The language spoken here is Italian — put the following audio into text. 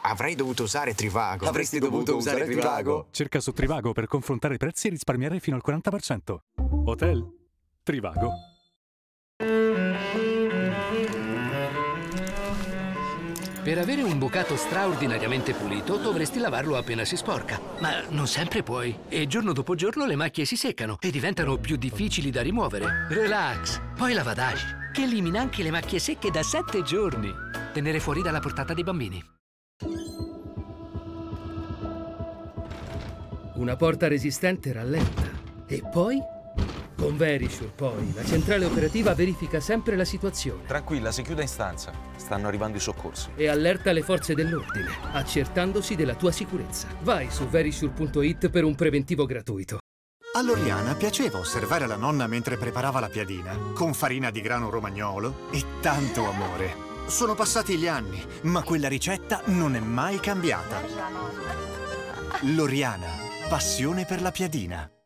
Avrei dovuto usare Trivago. Avresti dovuto usare Trivago. Cerca su Trivago per confrontare i prezzi e risparmiare fino al 40%. Hotel Trivago. Per avere un bucato straordinariamente pulito dovresti lavarlo appena si sporca. Ma non sempre puoi. E giorno dopo giorno le macchie si seccano e diventano più difficili da rimuovere. Relax. Poi Lavadage, che elimina anche le macchie secche da 7 giorni. Tenere fuori dalla portata dei bambini. Una porta resistente rallenta. E poi? Con Verisure, poi, la centrale operativa verifica sempre la situazione. Tranquilla, si chiuda in stanza. Stanno arrivando i soccorsi. E allerta le forze dell'ordine, accertandosi della tua sicurezza. Vai su verisure.it per un preventivo gratuito. A Loriana piaceva osservare la nonna mentre preparava la piadina, con farina di grano romagnolo e tanto amore. Sono passati gli anni, ma quella ricetta non è mai cambiata. Loriana, passione per la piadina.